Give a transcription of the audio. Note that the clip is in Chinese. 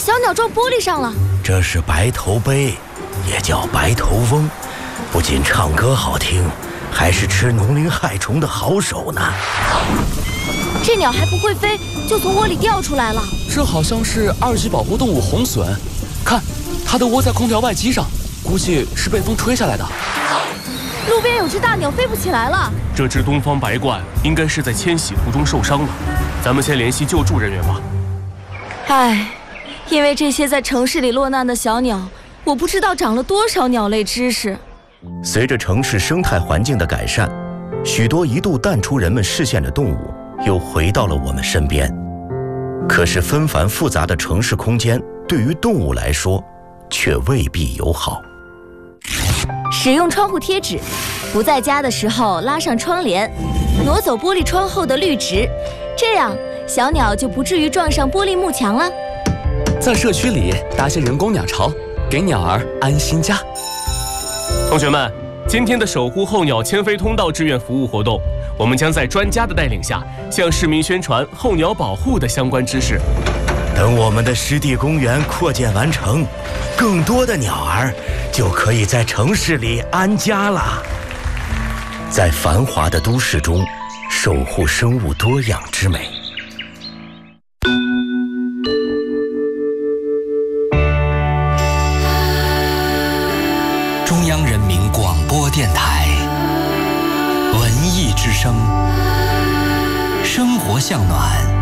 小鸟撞玻璃上了。 这是白头鹎，也叫白头翁，不仅唱歌好听，还是吃农林害虫的好手呢。 这鸟还不会飞，就从窝里掉出来了。 这好像是2级保护动物红隼，看，它都窝在空调外机上，估计是被风吹下来的。 路边有只大鸟飞不起来了。 这只东方白鹳应该是在迁徙途中受伤了，咱们先联系救助人员吧。 唉，因为这些在城市里落难的小鸟，我不知道长了多少鸟类知识。 随着城市生态环境的改善，许多一度淡出人们视线的动物又回到了我们身边。可是纷繁复杂的城市空间对于动物来说却未必友好。 使用窗户贴纸，不在家的时候拉上窗帘，挪走玻璃窗后的绿植，这样小鸟就不至于撞上玻璃幕墙了。 在社区里搭些人工鸟巢，给鸟儿安心家。 同学们，今天的守护候鸟迁飞通道志愿服务活动，我们将在专家的带领下，向市民宣传候鸟保护的相关知识。 等我们的湿地公园扩建完成，更多的鸟儿就可以在城市里安家了。在繁华的都市中，守护生物多样之美。 中央人民广播电台文艺之声，生活向暖。